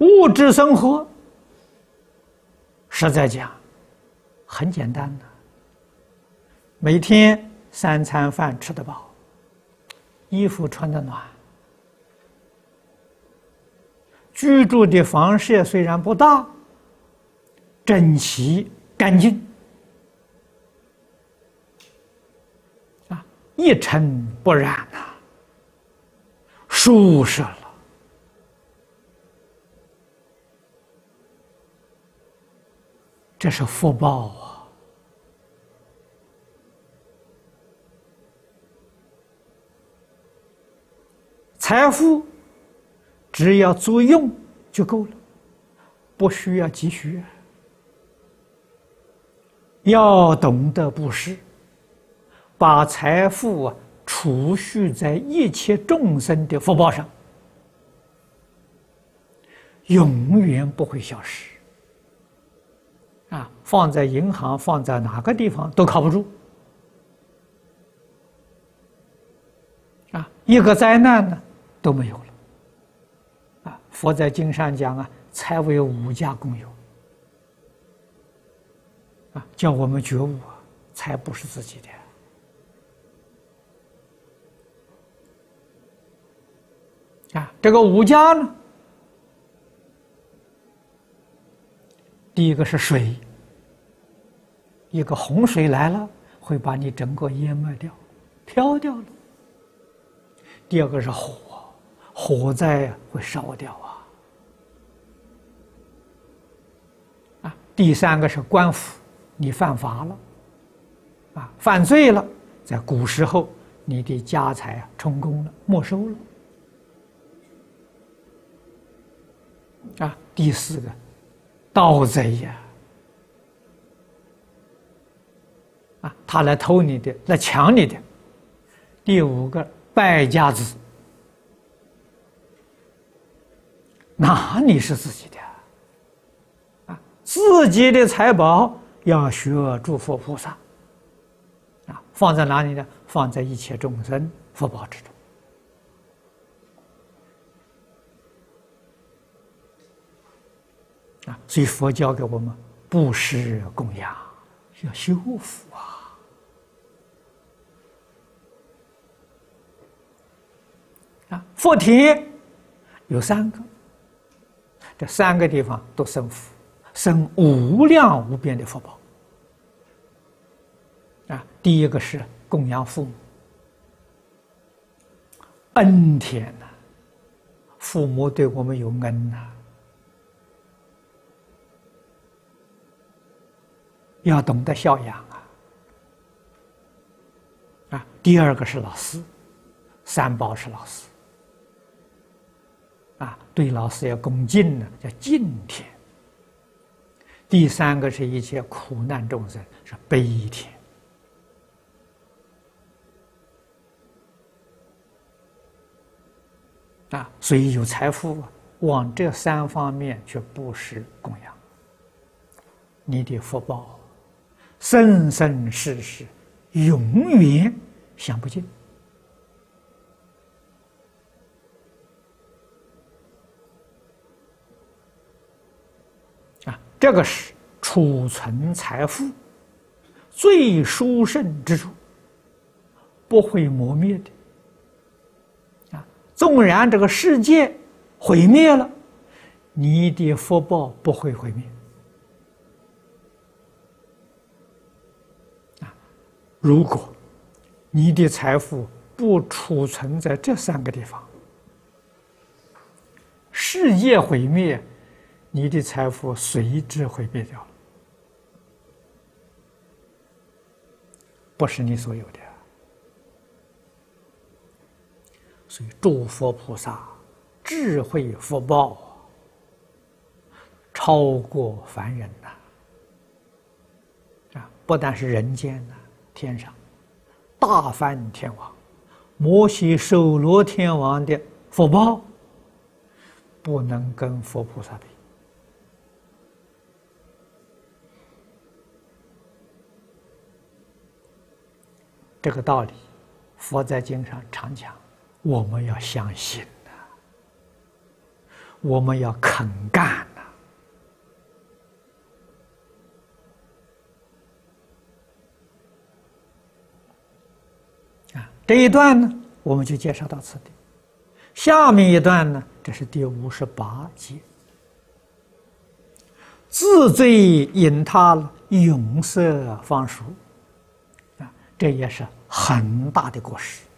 物质生活，实在讲很简单的，每天3餐饭吃得饱，衣服穿得暖，居住的房舍虽然不大，整齐干净，一尘不染呐，舒适了。这是福报啊！财富只要足用就够了，不需要积蓄。要懂得布施，把财富储蓄在一切众生的福报上，永远不会消失。放在银行，放在哪个地方都靠不住。一个灾难呢都没有了。佛在经上讲财为5家共有。叫我们觉悟财不是自己的。这个5家呢，第一个是水。一个洪水来了，会把你整个淹没掉、漂掉了。第二个是火，火灾会烧掉第三个是官府，你犯法了，犯罪了，在古时候你的家财充公了、没收了。第四个，盗贼呀。他来偷你的，来抢你的。第5个，败家子，哪里是自己的自己的财宝要学诸佛菩萨放在哪里呢？放在一切众生福报之中所以佛教给我们布施供养，要修福福田有3个，这3个地方都生福，生无量无边的福报。第一个是供养父母，恩田父母对我们有恩要懂得孝养第二个是老师，3宝是老师。对老师要恭敬呢，叫敬田。第3个是一切苦难众生，是悲田。所以有财富往这3方面去布施供养，你的福报生生世世永远享不尽。这个是储存财富最殊胜之处，不会磨灭的。纵然这个世界毁灭了，你的福报不会毁灭。如果你的财富不储存在这3个地方，世界毁灭，你的财富随之毁灭掉了，不是你所有的。所以诸佛菩萨智慧福报超过凡人不但是人间天上大梵天王、摩悉首罗天王的福报不能跟佛菩萨比。这个道理，佛在经上常讲，我们要相信我们要肯干呐！这一段呢，我们就介绍到此地。下面一段呢，这是第58节。自罪引他永色方熟，这也是很大的过失。